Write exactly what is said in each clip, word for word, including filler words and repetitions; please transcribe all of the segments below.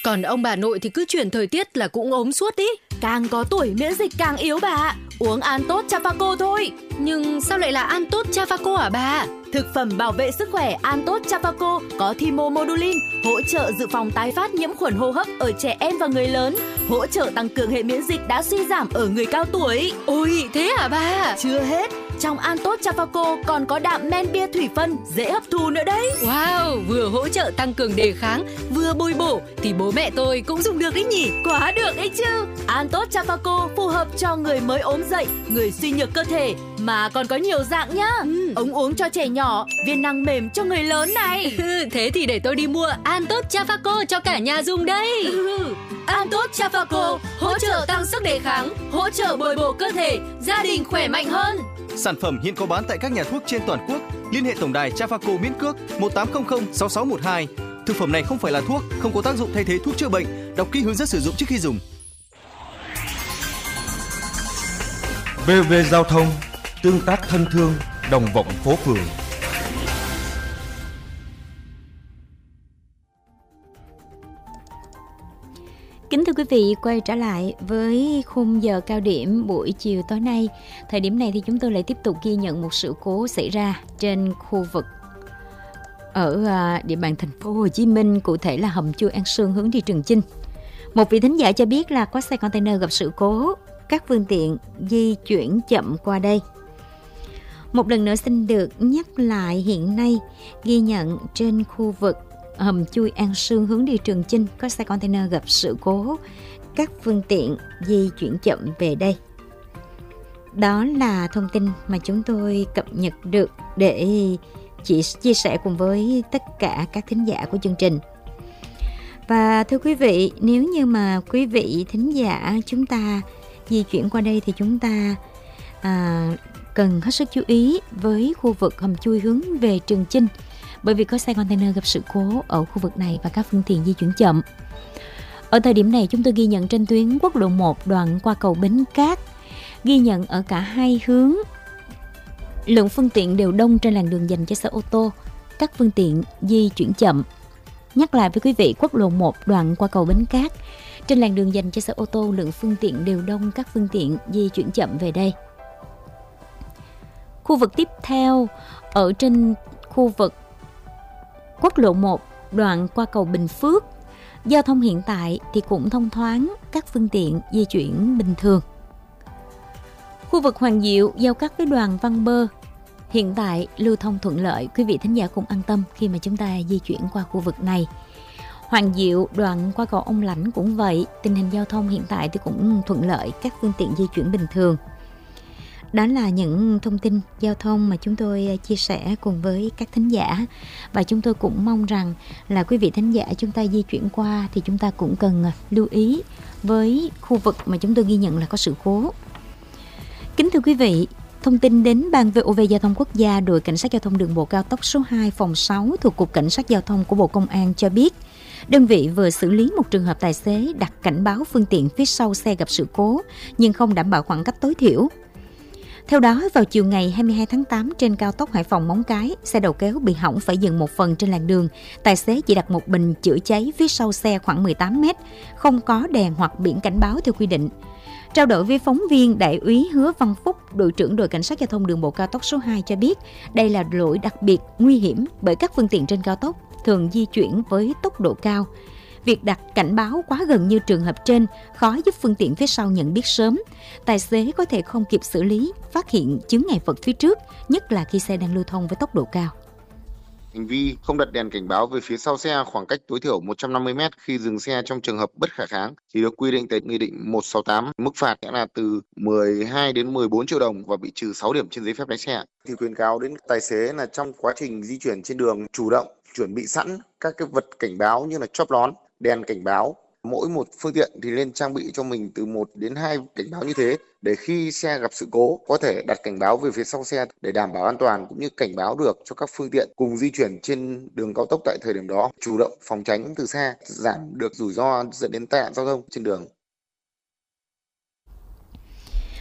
Còn ông bà nội thì cứ chuyển thời tiết là cũng ốm suốt ý. Càng có tuổi miễn dịch càng yếu bà ạ. Uống An Tốt Chafaco thôi. Nhưng sao lại là An Tốt Chafaco hả bà? Thực phẩm bảo vệ sức khỏe An Tốt Chafaco có thymomodulin, hỗ trợ dự phòng tái phát nhiễm khuẩn hô hấp ở trẻ em và người lớn, hỗ trợ tăng cường hệ miễn dịch đã suy giảm ở người cao tuổi. Ôi, thế hả bà? Chưa hết, trong An Tốt Chafaco còn có đạm men bia thủy phân dễ hấp thu nữa đấy. Wow, vừa hỗ trợ tăng cường đề kháng, vừa bồi bổ thì bố mẹ tôi cũng dùng được đấy nhỉ. Quá được ấy chứ. An Tốt Chafaco phù hợp cho người mới ốm dậy, người suy nhược cơ thể, mà còn có nhiều dạng nhá. Ừ. Ống uống cho trẻ nhỏ, viên nang mềm cho người lớn này. Thế thì để tôi đi mua An Tốt Chafaco cho cả nhà dùng đây. Ừ. An Tốt Chafaco hỗ trợ tăng sức đề kháng, hỗ trợ bồi bổ cơ thể, gia đình khỏe mạnh hơn. Sản phẩm hiện có bán tại các nhà thuốc trên toàn quốc. Liên hệ tổng đài Chafaco miễn cước một tám không không sáu sáu một hai. Thực phẩm này không phải là thuốc, không có tác dụng thay thế thuốc chữa bệnh. Đọc kỹ hướng dẫn sử dụng trước khi dùng. vê o vê Giao thông, tương tác thân thương, đồng vọng phố phường. Kính thưa quý vị, quay trở lại với khung giờ cao điểm buổi chiều tối nay. Thời điểm này thì chúng tôi lại tiếp tục ghi nhận một sự cố xảy ra trên khu vực ở địa bàn thành phố Hồ Chí Minh, cụ thể là hầm chui An Sương hướng đi Trường Chinh. Một vị thính giả cho biết là có xe container gặp sự cố, các phương tiện di chuyển chậm qua đây. Một lần nữa xin được nhắc lại, hiện nay ghi nhận trên khu vực hầm chui An Sương hướng đi Trường Chinh có xe container gặp sự cố, các phương tiện di chuyển chậm về đây. Đó là thông tin mà chúng tôi cập nhật được để chỉ chia sẻ cùng với tất cả các thính giả của chương trình. Và thưa quý vị, nếu như mà quý vị thính giả chúng ta di chuyển qua đây thì chúng ta à, cần hết sức chú ý với khu vực hầm chui hướng về Trường Chinh, bởi vì có xe container gặp sự cố ở khu vực này và các phương tiện di chuyển chậm. Ở thời điểm này chúng tôi ghi nhận trên tuyến quốc lộ một đoạn qua cầu Bến Cát, ghi nhận ở cả hai hướng lượng phương tiện đều đông trên làn đường dành cho xe ô tô, các phương tiện di chuyển chậm. Nhắc lại với quý vị, quốc lộ một đoạn qua cầu Bến Cát, trên làn đường dành cho xe ô tô lượng phương tiện đều đông, các phương tiện di chuyển chậm về đây. Khu vực tiếp theo ở trên khu vực quốc lộ một đoạn qua cầu Bình Phước, giao thông hiện tại thì cũng thông thoáng, các phương tiện di chuyển bình thường. Khu vực Hoàng Diệu giao cắt với đoàn Văn Bơ, hiện tại lưu thông thuận lợi, quý vị thính giả cũng an tâm khi mà chúng ta di chuyển qua khu vực này. Hoàng Diệu đoạn qua cầu Ông Lãnh cũng vậy, tình hình giao thông hiện tại thì cũng thuận lợi, các phương tiện di chuyển bình thường. Đó là những thông tin giao thông mà chúng tôi chia sẻ cùng với các thính giả, và chúng tôi cũng mong rằng là quý vị thính giả chúng ta di chuyển qua thì chúng ta cũng cần lưu ý với khu vực mà chúng tôi ghi nhận là có sự cố. Kính thưa quý vị, thông tin đến Ban vê o vê Giao thông Quốc gia, đội Cảnh sát Giao thông Đường bộ Cao tốc số hai phòng sáu thuộc Cục Cảnh sát Giao thông của Bộ Công an cho biết, đơn vị vừa xử lý một trường hợp tài xế đặt cảnh báo phương tiện phía sau xe gặp sự cố nhưng không đảm bảo khoảng cách tối thiểu. Theo đó, vào chiều ngày hai mươi hai tháng tám trên cao tốc Hải Phòng - Móng Cái, xe đầu kéo bị hỏng phải dừng một phần trên làn đường. Tài xế chỉ đặt một bình chữa cháy phía sau xe khoảng mười tám mét, không có đèn hoặc biển cảnh báo theo quy định. Trao đổi với phóng viên, Đại úy Hứa Văn Phúc, đội trưởng đội Cảnh sát Giao thông Đường bộ Cao tốc số hai cho biết, đây là lỗi đặc biệt nguy hiểm bởi các phương tiện trên cao tốc thường di chuyển với tốc độ cao. Việc đặt cảnh báo quá gần như trường hợp trên khó giúp phương tiện phía sau nhận biết sớm. Tài xế có thể không kịp xử lý, phát hiện chướng ngại vật phía trước, nhất là khi xe đang lưu thông với tốc độ cao. Hành vi không đặt đèn cảnh báo về phía sau xe khoảng cách tối thiểu một trăm năm mươi mét khi dừng xe trong trường hợp bất khả kháng thì được quy định tại Nghị định một trăm sáu mươi tám. Mức phạt sẽ là từ mười hai đến mười bốn triệu đồng và bị trừ sáu điểm trên giấy phép lái xe. Thì khuyến cáo đến tài xế là trong quá trình di chuyển trên đường chủ động chuẩn bị sẵn các cái vật cảnh báo như là chóp nón, đèn cảnh báo. Mỗi một phương tiện thì nên trang bị cho mình từ một đến hai cảnh báo như thế để khi xe gặp sự cố có thể đặt cảnh báo về phía sau xe để đảm bảo an toàn, cũng như cảnh báo được cho các phương tiện cùng di chuyển trên đường cao tốc tại thời điểm đó, chủ động phòng tránh từ xa, giảm được rủi ro dẫn đến tai nạn giao thông trên đường.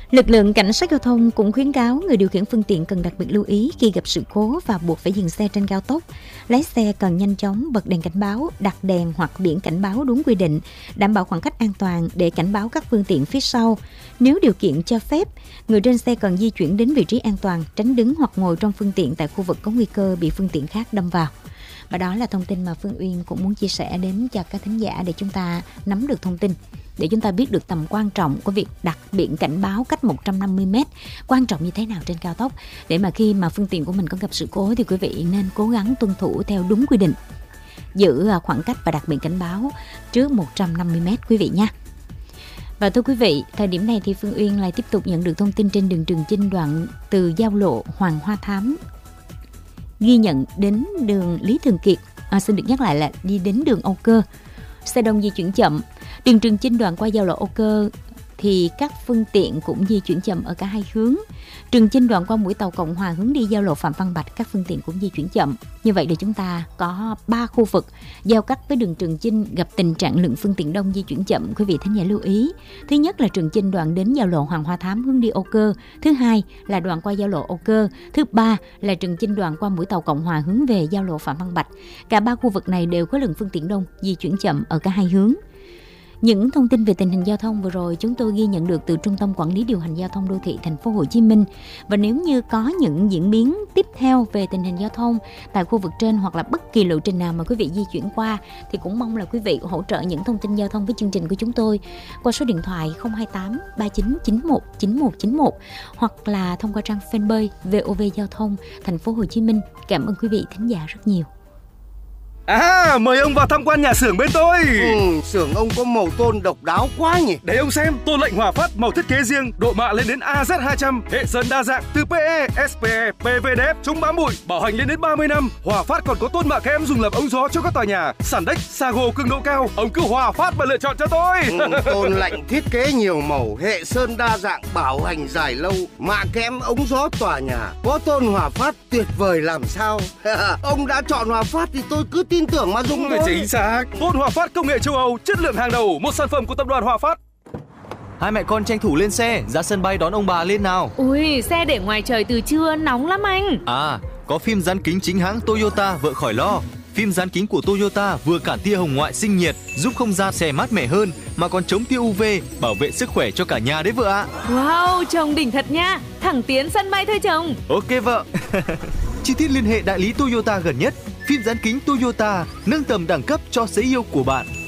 Lực lượng cảnh sát giao thông cũng khuyến cáo người điều khiển phương tiện cần đặc biệt lưu ý khi gặp sự cố và buộc phải dừng xe trên cao tốc. Lái xe cần nhanh chóng bật đèn cảnh báo, đặt đèn hoặc biển cảnh báo đúng quy định, đảm bảo khoảng cách an toàn để cảnh báo các phương tiện phía sau. Nếu điều kiện cho phép, người trên xe cần di chuyển đến vị trí an toàn, tránh đứng hoặc ngồi trong phương tiện tại khu vực có nguy cơ bị phương tiện khác đâm vào. Và đó là thông tin mà Phương Uyên cũng muốn chia sẻ đến cho các thính giả để chúng ta nắm được thông tin, để chúng ta biết được tầm quan trọng của việc đặt biển cảnh báo cách một trăm năm mươi mét, quan trọng như thế nào trên cao tốc, để mà khi mà phương tiện của mình có gặp sự cố thì quý vị nên cố gắng tuân thủ theo đúng quy định, giữ khoảng cách và đặt biển cảnh báo trước một trăm năm mươi mét quý vị nha. Và thưa quý vị, thời điểm này thì Phương Uyên lại tiếp tục nhận được thông tin trên đường Trường Chinh đoạn từ giao lộ Hoàng Hoa Thám ghi nhận đến đường Lý Thường Kiệt. À, xin được nhắc lại là đi đến đường Âu Cơ, xe đông di chuyển chậm. Đường Trường Chinh đoạn qua giao lộ Âu Cơ thì các phương tiện cũng di chuyển chậm ở cả hai hướng. Trường Chinh đoạn qua mũi tàu Cộng Hòa hướng đi giao lộ Phạm Văn Bạch, các phương tiện cũng di chuyển chậm. Như vậy để chúng ta có ba khu vực giao cắt với đường Trường Chinh gặp tình trạng lượng phương tiện đông di chuyển chậm. Quý vị thính giả lưu ý. Thứ nhất là Trường Chinh đoạn đến giao lộ Hoàng Hoa Thám hướng đi Âu Cơ. Thứ hai là đoạn qua giao lộ Âu Cơ. Thứ ba là Trường Chinh đoạn qua mũi tàu Cộng Hòa hướng về giao lộ Phạm Văn Bạch. Cả ba khu vực này đều có lượng phương tiện đông di chuyển chậm ở cả hai hướng. Những thông tin về tình hình giao thông vừa rồi chúng tôi ghi nhận được từ Trung tâm Quản lý điều hành giao thông đô thị thành phố Hồ Chí Minh. Và nếu như có những diễn biến tiếp theo về tình hình giao thông tại khu vực trên hoặc là bất kỳ lộ trình nào mà quý vị di chuyển qua thì cũng mong là quý vị hỗ trợ những thông tin giao thông với chương trình của chúng tôi qua số điện thoại không hai tám ba chín chín một chín một chín một hoặc là thông qua trang fanpage vê o vê Giao thông thành phố Hồ Chí Minh. Cảm ơn quý vị thính giả rất nhiều. À, mời ông vào tham quan nhà xưởng bên tôi. Ừ, xưởng ông có màu tôn độc đáo quá nhỉ. Để ông xem, tôn lệnh Hòa Phát màu thiết kế riêng, độ mạ lên đến A Z hai trăm, hệ sơn đa dạng từ pê e, ét pê e, pê vê đê ép, chống bám bụi, bảo hành lên đến ba mươi năm. Hòa Phát còn có tôn mạ kem dùng làm ống gió cho các tòa nhà, sàn đếch, sago cường độ cao. Ông cứ Hòa Phát mà lựa chọn cho tôi. Ừ, tôn lệnh thiết kế nhiều màu, hệ sơn đa dạng, bảo hành dài lâu, mạ kém ống gió tòa nhà. Có tôn Hòa Phát tuyệt vời làm sao. Ông đã chọn Hòa Phát thì tôi cứ tin tưởng mà dùng thôi. Chính xác. Tôn Hòa Phát công nghệ châu Âu, chất lượng hàng đầu, một sản phẩm của tập đoàn Hòa Phát. Hai mẹ con tranh thủ lên xe, ra sân bay đón ông bà lên nào. Ui, xe để ngoài trời từ trưa nóng lắm anh. À, có phim dán kính chính hãng Toyota vợ khỏi lo. Phim dán kính của Toyota vừa cản tia hồng ngoại sinh nhiệt, giúp không gian xe mát mẻ hơn, mà còn chống tia u vê, bảo vệ sức khỏe cho cả nhà đấy vợ ạ. Wow, chồng đỉnh thật nha. Thẳng tiến sân bay thôi chồng. Ok vợ. Chi tiết liên hệ đại lý Toyota gần nhất. Phim dán kính Toyota nâng tầm đẳng cấp cho sấy yêu của bạn.